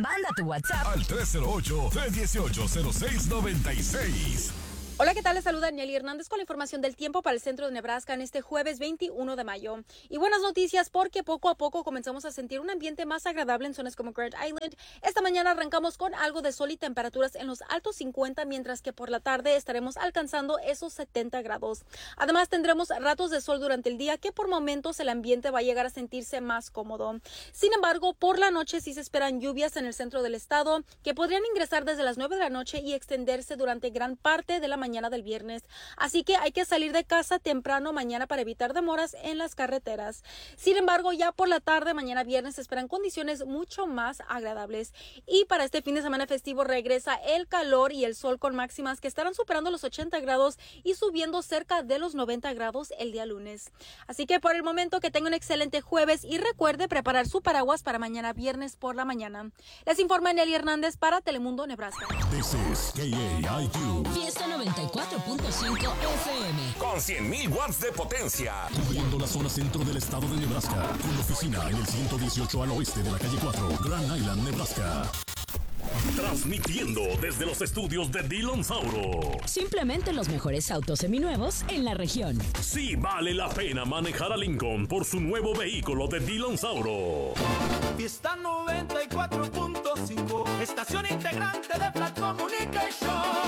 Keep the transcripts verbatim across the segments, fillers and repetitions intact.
Manda tu WhatsApp al tres cero ocho, tres uno ocho, cero seis nueve seis. Hola, ¿qué tal? Les saluda Nelly Hernández con la información del tiempo para el centro de Nebraska en este jueves veintiuno de mayo. Y buenas noticias porque poco a poco comenzamos a sentir un ambiente más agradable en zonas como Grand Island. Esta mañana arrancamos con algo de sol y temperaturas en los altos cincuenta, mientras que por la tarde estaremos alcanzando esos setenta grados. Además, tendremos ratos de sol durante el día que por momentos el ambiente va a llegar a sentirse más cómodo. Sin embargo, por la noche sí se esperan lluvias en el centro del estado que podrían ingresar desde las nueve de la noche y extenderse durante gran parte de la mañana del viernes, así que hay que salir de casa temprano mañana para evitar demoras en las carreteras. Sin embargo, ya por la tarde mañana viernes se esperan condiciones mucho más agradables y para este fin de semana festivo regresa el calor y el sol con máximas que estarán superando los ochenta grados y subiendo cerca de los noventa grados el día lunes. Así que por el momento que tenga un excelente jueves y recuerde preparar su paraguas para mañana viernes por la mañana. Les informa Nelly Hernández para Telemundo Nebraska. This is K A I Q. Fiesta noventa y cuatro punto cinco F M. Con cien mil watts de potencia. Cubriendo la zona centro del estado de Nebraska. Con oficina en el ciento dieciocho al oeste de la calle cuatro, Grand Island, Nebraska. Transmitiendo desde los estudios de Dillon Sauro. Simplemente los mejores autos seminuevos en la región. Sí vale la pena manejar a Lincoln por su nuevo vehículo de Dillon Sauro. Fiesta noventa y cuatro punto cinco, estación integrante de Flat Communication.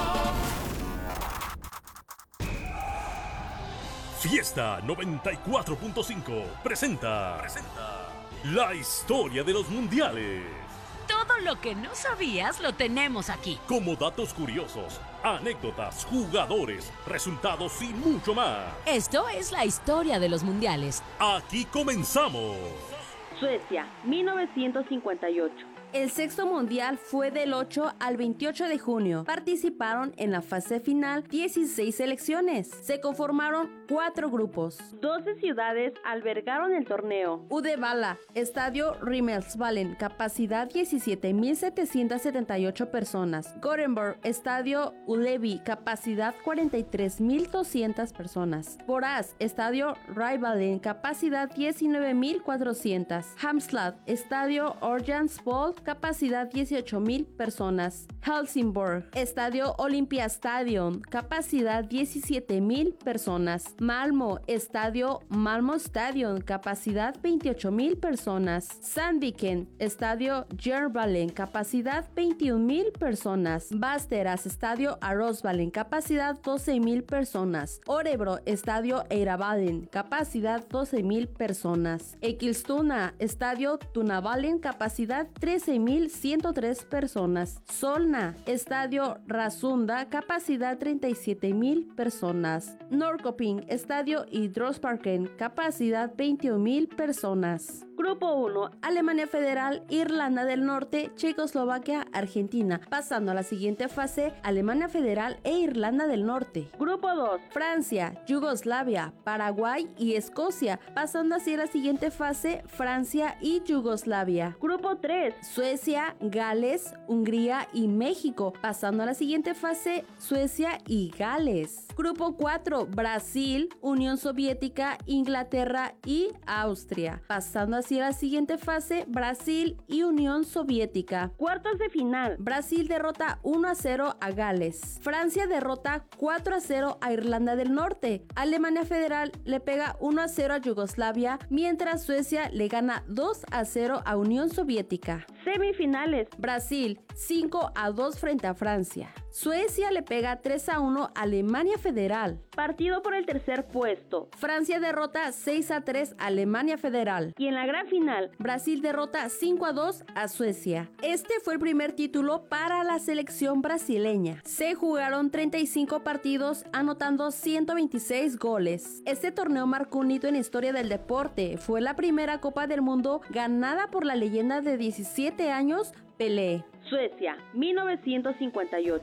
Fiesta noventa y cuatro punto cinco presenta, presenta la historia de los mundiales. Todo lo que no sabías lo tenemos aquí. Como datos curiosos, anécdotas, jugadores, resultados y mucho más. Esto es la historia de los mundiales. Aquí comenzamos. Suecia, mil novecientos cincuenta y ocho. El sexto mundial fue del ocho al veintiocho de junio. Participaron en la fase final dieciséis selecciones. Se conformaron cuatro grupos. doce ciudades albergaron el torneo. Uddevalla, Estadio Rimmelsvallen, capacidad diecisiete mil setecientos setenta y ocho personas. Gothenburg, Estadio Ullevi, capacidad cuarenta y tres mil doscientas personas. Borås, Estadio Rivalen, capacidad diecinueve mil cuatrocientas. Halmstad, Estadio Orjans Bold, capacidad dieciocho mil personas. Helsingborg, Estadio Olympiastadion, capacidad diecisiete mil personas. Malmö, Estadio Malmö Stadion, capacidad veintiocho mil personas. Sandviken, Estadio Järvallen, capacidad veintiún mil personas. Västerås, Estadio Arosvallen, capacidad doce mil personas. Örebro, Estadio Eiravallen, capacidad doce mil personas. Eskilstuna, Estadio Tunavallen, capacidad trece mil ciento tres personas. Solna, Estadio Rasunda, capacidad treinta y siete mil personas. Norrköping, Estadio Idrottsparken, capacidad veintiún mil personas. Grupo uno, Alemania Federal, Irlanda del Norte, Checoslovaquia, Argentina. Pasando a la siguiente fase, Alemania Federal e Irlanda del Norte. Grupo dos, Francia, Yugoslavia, Paraguay y Escocia. Pasando así a la siguiente fase, Francia y Yugoslavia. Grupo tres, Suecia, Gales, Hungría y México. Pasando a la siguiente fase, Suecia y Gales. Grupo cuatro, Brasil, Unión Soviética, Inglaterra y Austria. Pasando así a la siguiente fase, Brasil y Unión Soviética. Cuartos de final, Brasil derrota uno a cero a Gales. Francia derrota cuatro a cero a Irlanda del Norte. Alemania Federal le pega uno a cero a Yugoslavia, mientras Suecia le gana dos a cero a Unión Soviética. Semifinales, Brasil cinco a dos frente a Francia. Suecia le pega tres a uno a Alemania Federal. Partido por el tercer puesto. Francia derrota seis a tres a Alemania Federal. Y en la gran final, Brasil derrota cinco a dos a Suecia. Este fue el primer título para la selección brasileña. Se jugaron treinta y cinco partidos, anotando ciento veintiséis goles. Este torneo marcó un hito en la historia del deporte. Fue la primera Copa del Mundo ganada por la leyenda de diecisiete años, Pelé. Suecia, mil novecientos cincuenta y ocho.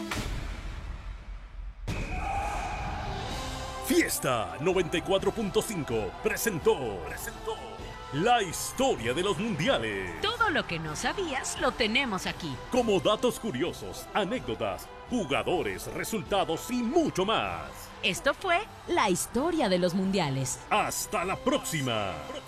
Fiesta noventa y cuatro punto cinco presentó, presentó la historia de los mundiales. Todo lo que no sabías lo tenemos aquí. Como datos curiosos, anécdotas, jugadores, resultados y mucho más. Esto fue la historia de los mundiales. Hasta la próxima.